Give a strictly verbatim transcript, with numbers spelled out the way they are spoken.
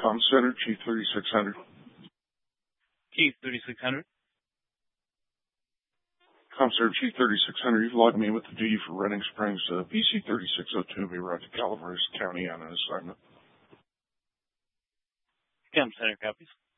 Com Center, Chief thirty-six hundred. Chief thirty-six hundred. Com Center, Chief thirty-six hundred. You've logged me with the duty for Redding Springs, uh, B C thirty-six oh two. Be right to Calaveras County on an assignment. Com Center copies.